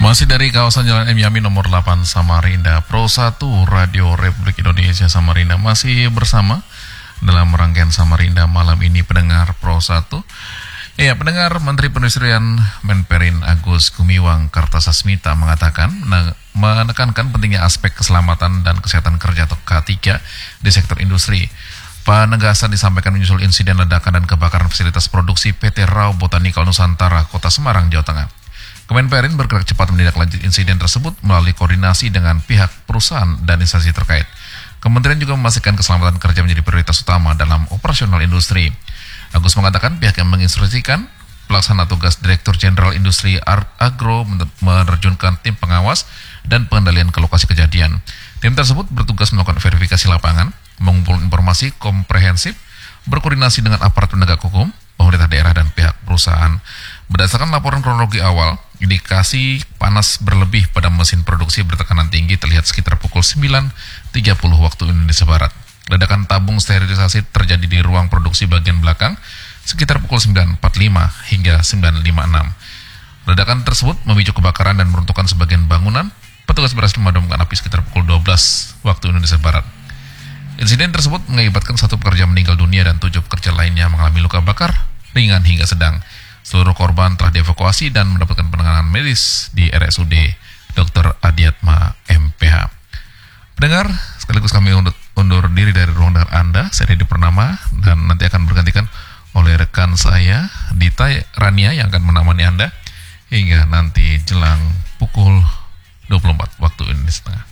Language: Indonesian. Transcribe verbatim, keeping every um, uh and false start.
Masih dari kawasan Jalan M. Yamin nomor delapan Samarinda, Pro satu Radio Republik Indonesia Samarinda masih bersama dalam rangkaian Samarinda malam ini pendengar Pro satu. Ya, pendengar Menteri Perindustrian Menperin Agus Gumiwang Kartasasmita mengatakan menekankan pentingnya aspek keselamatan dan kesehatan kerja atau K tiga di sektor industri. Penegasan disampaikan menyusul insiden ledakan dan kebakaran fasilitas produksi P T Rao Botanikal Nusantara, Kota Semarang, Jawa Tengah. Kemenperin bergerak cepat menindaklanjuti insiden tersebut melalui koordinasi dengan pihak perusahaan dan instansi terkait. Kementerian juga memastikan keselamatan kerja menjadi prioritas utama dalam operasional industri. Agus mengatakan pihak yang menginstruksikan pelaksana tugas Direktur Jenderal Industri Agro menerjunkan tim pengawas dan pengendalian ke lokasi kejadian. Tim tersebut bertugas melakukan verifikasi lapangan, mengumpulkan informasi komprehensif, berkoordinasi dengan aparat penegak hukum, pemerintah daerah dan pihak perusahaan. Berdasarkan laporan kronologi awal, indikasi panas berlebih pada mesin produksi bertekanan tinggi terlihat sekitar pukul sembilan tiga puluh waktu Indonesia Barat. Ledakan tabung sterilisasi terjadi di ruang produksi bagian belakang sekitar pukul sembilan empat puluh lima hingga sembilan lima puluh enam. Ledakan tersebut memicu kebakaran dan meruntuhkan sebagian bangunan. Petugas berhasil memadamkan api sekitar pukul dua belas waktu Indonesia Barat. Insiden tersebut mengakibatkan satu pekerja meninggal dunia dan tujuh pekerja lainnya mengalami luka bakar ringan hingga sedang. Seluruh korban telah dievakuasi dan mendapatkan penanganan medis di R S U D Dokter Adiatma M P H. Pendengar, sekaligus kami undur, undur diri dari ruang dengar Anda. Saya Dedi Purnama dan nanti akan bergantikan oleh rekan saya Dita Rania yang akan menemani Anda hingga nanti jelang pukul dua puluh empat waktu Indonesia Tengah.